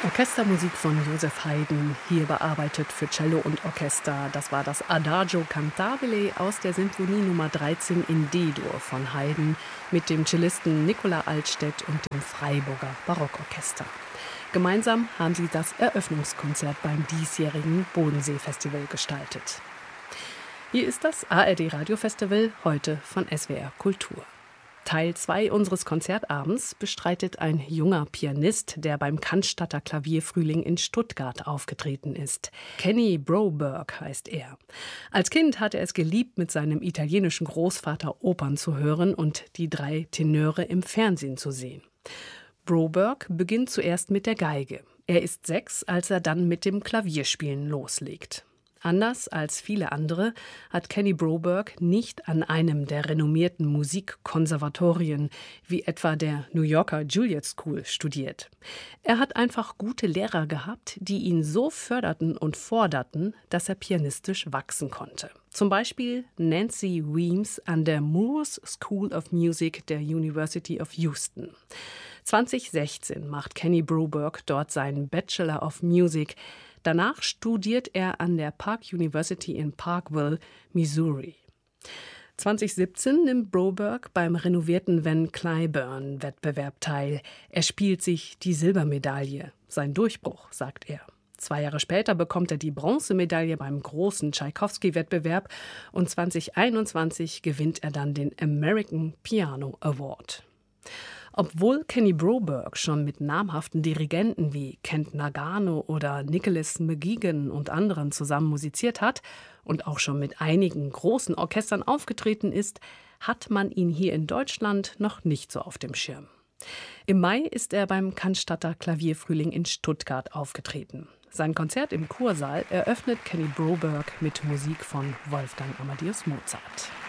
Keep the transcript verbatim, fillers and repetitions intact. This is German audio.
Orchestermusik von Joseph Haydn, hier bearbeitet für Cello und Orchester. Das war das Adagio Cantabile aus der Sinfonie Nummer dreizehn in D-Dur von Haydn mit dem Cellisten Nicola Altstedt und dem Freiburger Barockorchester. Gemeinsam haben sie das Eröffnungskonzert beim diesjährigen Bodensee-Festival gestaltet. Hier ist das A R D-Radiofestival, heute von S W R Kultur. Teil zwei unseres Konzertabends bestreitet ein junger Pianist, der beim Cannstatter Klavierfrühling in Stuttgart aufgetreten ist. Kenny Broberg heißt er. Als Kind hat er es geliebt, mit seinem italienischen Großvater Opern zu hören und die drei Tenöre im Fernsehen zu sehen. Broberg beginnt zuerst mit der Geige. Er ist sechs, als er dann mit dem Klavierspielen loslegt. Anders als viele andere hat Kenny Broberg nicht an einem der renommierten Musikkonservatorien wie etwa der New Yorker Juilliard School studiert. Er hat einfach gute Lehrer gehabt, die ihn so förderten und forderten, dass er pianistisch wachsen konnte. Zum Beispiel Nancy Weems an der Moores School of Music der University of Houston. zwanzig sechzehn macht Kenny Broberg dort seinen Bachelor of Music. Danach studiert er an der Park University in Parkville, Missouri. zwanzig siebzehn nimmt Broberg beim renovierten Van Cliburn-Wettbewerb teil. Er spielt sich die Silbermedaille. Sein Durchbruch, sagt er. Zwei Jahre später bekommt er die Bronzemedaille beim großen Tschaikowski-Wettbewerb und zwanzig einundzwanzig gewinnt er dann den American Piano Award. Obwohl Kenny Broberg schon mit namhaften Dirigenten wie Kent Nagano oder Nicholas McGuigan und anderen zusammen musiziert hat und auch schon mit einigen großen Orchestern aufgetreten ist, hat man ihn hier in Deutschland noch nicht so auf dem Schirm. Im Mai ist er beim Cannstatter Klavierfrühling in Stuttgart aufgetreten. Sein Konzert im Kursaal eröffnet Kenny Broberg mit Musik von Wolfgang Amadeus Mozart.